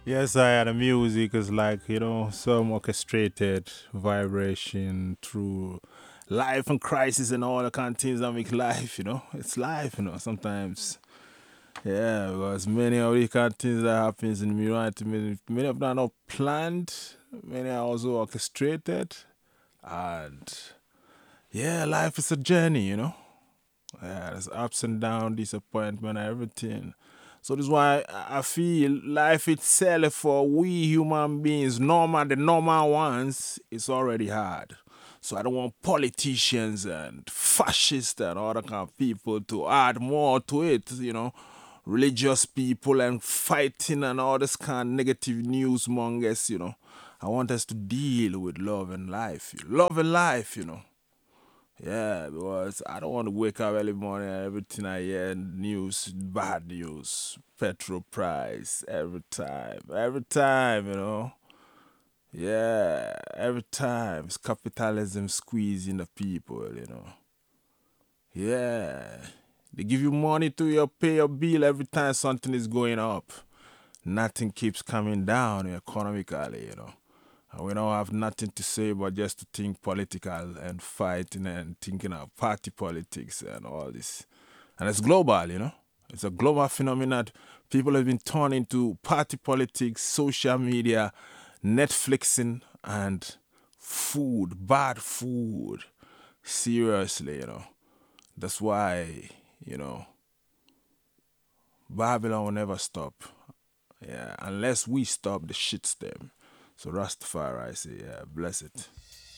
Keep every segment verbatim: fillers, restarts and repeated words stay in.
Yes, I had the music is like, you know, some orchestrated vibration through life and crisis and all the kind of things that make life, you know. It's life, you know, sometimes. Yeah, because many of the kind of things that happens in me, right, many, many of them are not planned, many are also orchestrated. And yeah, life is a journey, you know. Yeah, there's ups and downs, disappointment, everything. So this is why I I feel life itself for we human beings, normal, the normal ones, it's already hard. So I don't want politicians and fascists and other kind of people to add more to it, you know. Religious people and fighting and all this kind of negative news mongers, you know. I want us to deal with love and life. Love and life, you know. Yeah, because I don't want to wake up early morning and everything I hear news, bad news, petrol price, every time, every time, you know. Yeah, every time it's capitalism squeezing the people, you know. Yeah, they give you money to your pay your bill every time something is going up. Nothing keeps coming down economically, you know. And we don't have nothing to say but just to think political and fighting and thinking of party politics and all this. And it's global, you know. It's a global phenomenon. People have been turned into party politics, social media, Netflixing, and food, bad food. Seriously, you know. That's why, you know, Babylon will never stop. Yeah, unless we stop the shit stem. So Rastafari, I say, yeah, bless it.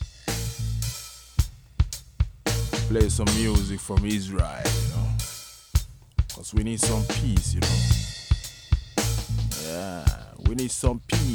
Play some music from Israel, you know. Because we need some peace, you know. Yeah, we need some peace.